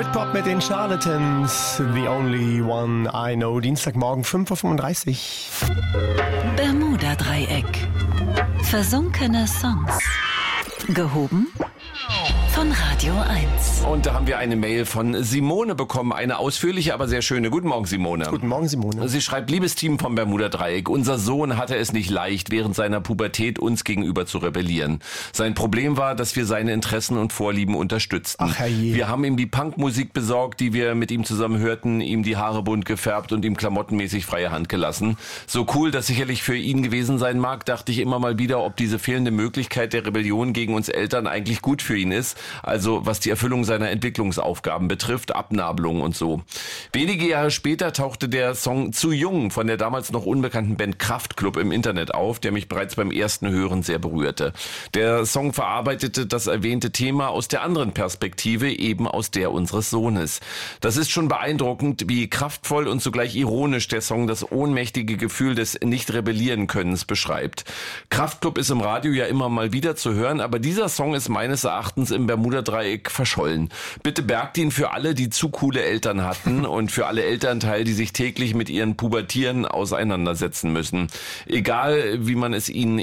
Britpop mit den Charlatans, The Only One I Know. Dienstagmorgen 5.35 Uhr. Bermuda-Dreieck. Versunkene Songs. Gehoben von Radio 1. Und da haben wir eine Mail von Simone bekommen, eine ausführliche, aber sehr schöne. Guten Morgen, Simone. Guten Morgen, Simone. Sie schreibt, liebes Team vom Bermuda-Dreieck, unser Sohn hatte es nicht leicht, während seiner Pubertät uns gegenüber zu rebellieren. Sein Problem war, dass wir seine Interessen und Vorlieben unterstützten. Ach, herrje. Wir haben ihm die Punkmusik besorgt, die wir mit ihm zusammen hörten, ihm die Haare bunt gefärbt und ihm klamottenmäßig freie Hand gelassen. So cool das sicherlich für ihn gewesen sein mag, dachte ich immer mal wieder, ob diese fehlende Möglichkeit der Rebellion gegen uns Eltern eigentlich gut für ihn ist. Also was die Erfüllung seiner Entwicklungsaufgaben betrifft, Abnabelung und so. Wenige Jahre später tauchte der Song Zu Jung von der damals noch unbekannten Band Kraftklub im Internet auf, der mich bereits beim ersten Hören sehr berührte. Der Song verarbeitete das erwähnte Thema aus der anderen Perspektive, eben aus der unseres Sohnes. Das ist schon beeindruckend, wie kraftvoll und zugleich ironisch der Song das ohnmächtige Gefühl des Nicht-Rebellieren-Könnens beschreibt. Kraftklub ist im Radio ja immer mal wieder zu hören, aber dieser Song ist meines Erachtens im Bermuda-Dreieck verschollen. Bitte bergt ihn für alle, die zu coole Eltern hatten und für alle Elternteile, die sich täglich mit ihren Pubertieren auseinandersetzen müssen. Egal, wie man kann es ihnen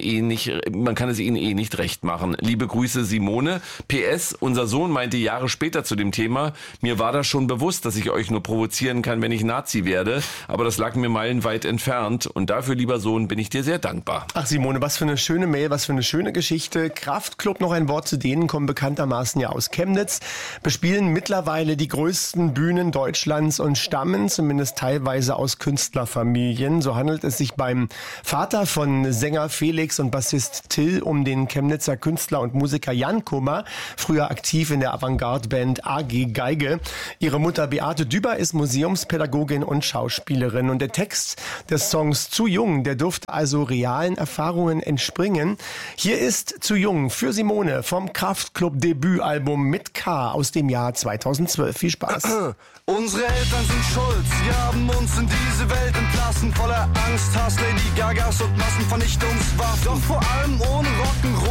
nicht recht machen. Liebe Grüße, Simone. PS, unser Sohn meinte Jahre später zu dem Thema, mir war das schon bewusst, dass ich euch nur provozieren kann, wenn ich Nazi werde, aber das lag mir meilenweit entfernt und dafür, lieber Sohn, bin ich dir sehr dankbar. Ach Simone, was für eine schöne Mail, was für eine schöne Geschichte. Kraftklub, noch ein Wort zu denen, kommen bekanntermaßen ja aus Chemnitz, bespielen mittlerweile die größten Bühnen Deutschlands und stammen zumindest teilweise aus Künstlerfamilien. So handelt es sich beim Vater von Sänger Felix und Bassist Till um den Chemnitzer Künstler und Musiker Jan Kummer, früher aktiv in der Avantgarde-Band AG Geige. Ihre Mutter Beate Düber ist Museumspädagogin und Schauspielerin. Und der Text des Songs Zu Jung, der dürfte also realen Erfahrungen entspringen. Hier ist Zu Jung für Simone vom Kraftklub-Debütalbum mit K aus dem Jahr 2012. Viel Spaß. Unsere Eltern sind schuld, sie haben uns in diese Welt entlassen, voller Angst, Hass, Lady Gagas und Massenvernichtungswaffen. Doch vor allem ohne Rock'n'Roll